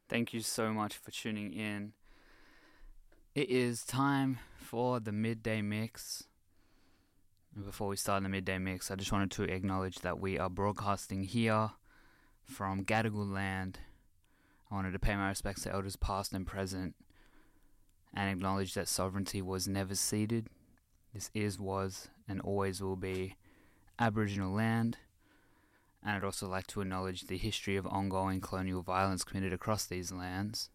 Thank you so much for tuning in. It is time for the midday mix. Before we start the midday mix, I just wanted to acknowledge that we are broadcasting here from Gadigal land. I wanted to pay my respects to elders past and present and acknowledge that sovereignty was never ceded. This is, was, and always will be Aboriginal land. And I'd also like to acknowledge the history of ongoing colonial violence committed across these lands.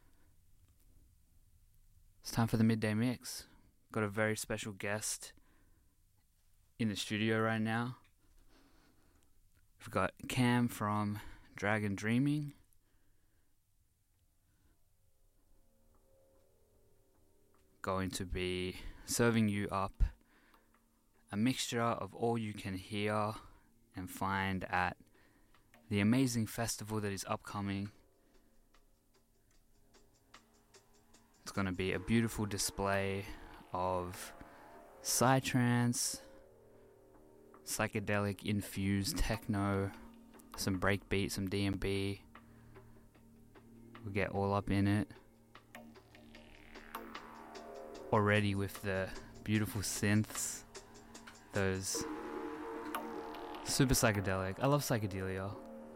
It's time for the midday mix. Got a very special guest in the studio right now. We've got Cam from Dragon Dreaming. Going to be serving you up a mixture of all you can hear and find at the amazing festival that is upcoming. It's going to be a beautiful display of psytrance, psychedelic infused techno, some breakbeat, some D&B. We'll get all up in it. Already with the beautiful synths, those super psychedelic. I love psychedelia.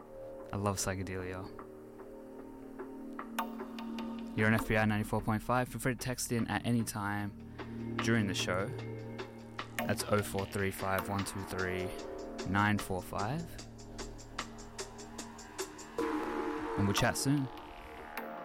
You're on FBI 94.5. Feel free to text in at any time during the show. That's 0435 123 945. And we'll chat soon.